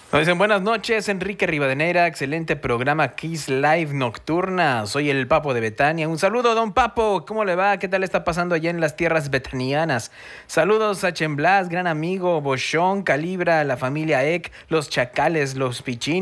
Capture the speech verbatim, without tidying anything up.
Nos dicen buenas noches, Enrique Rivadeneira, excelente programa Kiss Live Nocturna. Soy el Papo de Betania. Un saludo, don Papo. ¿Cómo le va? ¿Qué tal está pasando allá en las tierras betanianas? Saludos a Chemblas, gran amigo, Bochón, Calibra, la familia Eck, los Chacales, los Pichín.